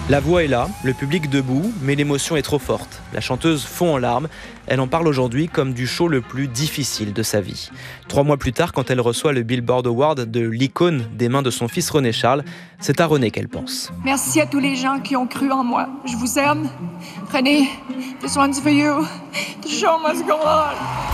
La voix est là, le public debout, mais l'émotion est trop forte. La chanteuse fond en larmes. Elle en parle aujourd'hui comme du show le plus difficile de sa vie. 3 mois plus tard, quand elle reçoit le Billboard Award de l'icône des mains de son fils René Charles, c'est à René qu'elle pense. Merci à tous les gens qui ont cru en moi. Je vous aime. René, this one's for you. The show must go on.